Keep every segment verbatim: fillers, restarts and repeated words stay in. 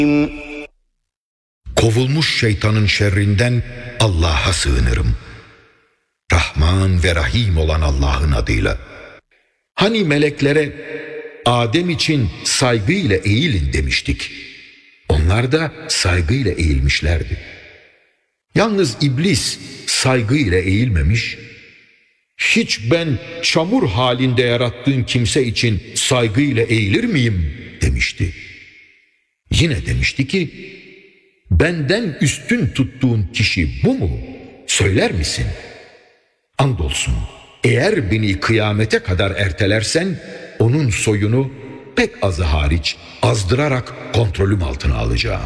Kovulmuş şeytanın şerrinden Allah'a sığınırım. Rahman ve Rahim olan Allah'ın adıyla. Hani meleklere Adem için saygıyla eğilin demiştik. Onlar da saygıyla eğilmişlerdi. Yalnız iblis saygıyla eğilmemiş. Hiç ben çamur halinde yarattığın kimse için saygıyla eğilir miyim demişti. Yine demişti ki, benden üstün tuttuğun kişi bu mu? Söyler misin? Andolsun, eğer beni kıyamete kadar ertelersen, onun soyunu pek azı hariç azdırarak kontrolüm altına alacağım.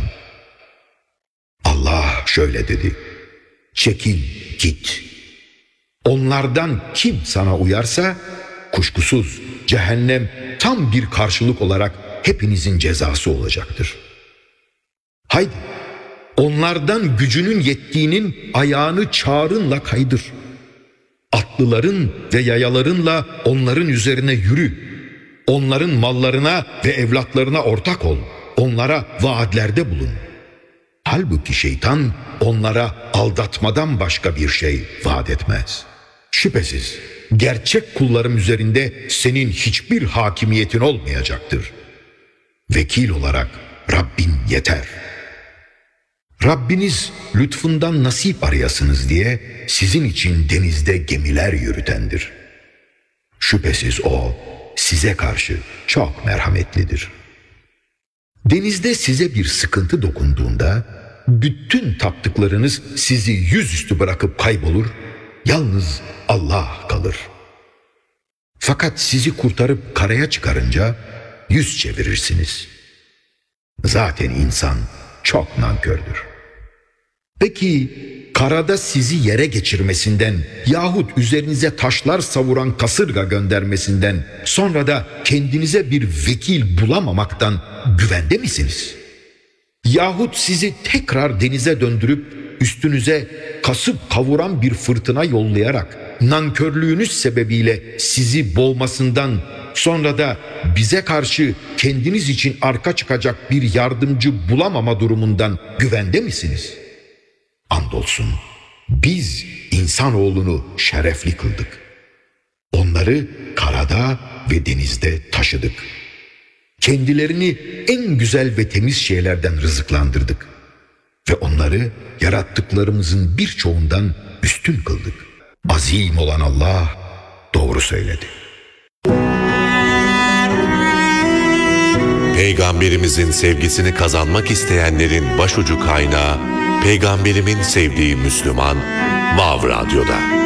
Allah şöyle dedi: çekil git. Onlardan kim sana uyarsa, kuşkusuz cehennem tam bir karşılık olarak hepinizin cezası olacaktır. Haydi, onlardan gücünün yettiğinin ayağını çağrınla kaydır. Atlıların ve yayalarınla onların üzerine yürü. Onların mallarına ve evlatlarına ortak ol. Onlara vaatlerde bulun. Halbuki şeytan onlara aldatmadan başka bir şey vaat etmez. Şüphesiz gerçek kullarım üzerinde senin hiçbir hakimiyetin olmayacaktır. Vekil olarak Rabbin yeter. Rabbiniz lütfundan nasip arayasınız diye sizin için denizde gemiler yürütendir. Şüphesiz O size karşı çok merhametlidir. Denizde size bir sıkıntı dokunduğunda bütün taptıklarınız sizi yüzüstü bırakıp kaybolur, yalnız Allah kalır. Fakat sizi kurtarıp karaya çıkarınca yüz çevirirsiniz. Zaten insan çok nankördür. Peki karada sizi yere geçirmesinden yahut üzerinize taşlar savuran kasırga göndermesinden sonra da kendinize bir vekil bulamamaktan güvende misiniz? Yahut sizi tekrar denize döndürüp üstünüze kasıp kavuran bir fırtına yollayarak nankörlüğünüz sebebiyle sizi boğmasından sonra da bize karşı kendiniz için arka çıkacak bir yardımcı bulamama durumundan güvende misiniz? Andolsun biz insanoğlunu şerefli kıldık. Onları karada ve denizde taşıdık. Kendilerini en güzel ve temiz şeylerden rızıklandırdık. Ve onları yarattıklarımızın birçoğundan üstün kıldık. Azim olan Allah doğru söyledi. Peygamberimizin sevgisini kazanmak isteyenlerin başucu kaynağı, Peygamberimin sevdiği Müslüman, Vav Radyo'da.